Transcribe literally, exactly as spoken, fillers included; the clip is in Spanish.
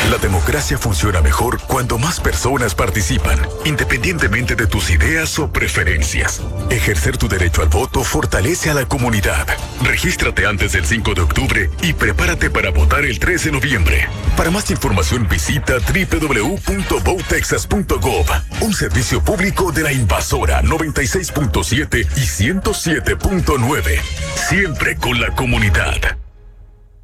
La democracia funciona mejor cuando más personas participan, independientemente de tus ideas o preferencias. Ejercer tu derecho al voto fortalece a la comunidad. Regístrate antes del cinco de octubre y prepárate para votar el tres de noviembre. Para más información visita doble u doble u doble u punto vote texas punto gov, un servicio público de la Invasora noventa y seis punto siete y ciento siete punto nueve. Siempre con la comunidad.